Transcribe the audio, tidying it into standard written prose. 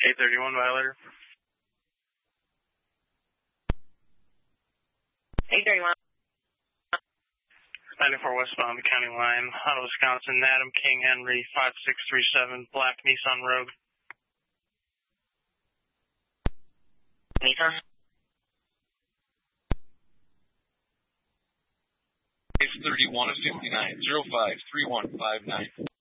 831 violator. 831. 94 westbound the county line, out of Wisconsin, Adam King Henry, 5637, black Nissan Rogue. Nissan? 31 of 59, 053159.